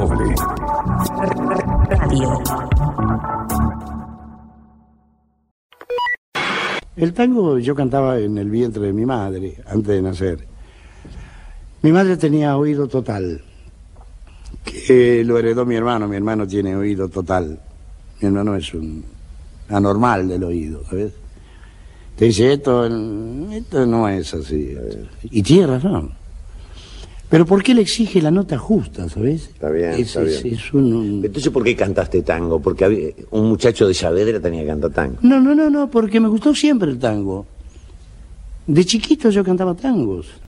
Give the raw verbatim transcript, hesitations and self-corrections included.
doble. Radio. El tango yo cantaba en el vientre de mi madre, antes de nacer. Mi madre tenía oído total, que lo heredó mi hermano. Mi hermano tiene oído total. Mi hermano es un anormal del oído, ¿sabes? Te dice, esto, esto no es así. Y tiene razón. Pero ¿por qué le exige la nota justa, sabes? Está bien, es, está es, bien. Es un, un... Entonces, ¿por qué cantaste tango? Porque había, un muchacho de Saavedra tenía que cantar tango. No, no, no, no, porque me gustó siempre el tango. De chiquito yo cantaba tangos.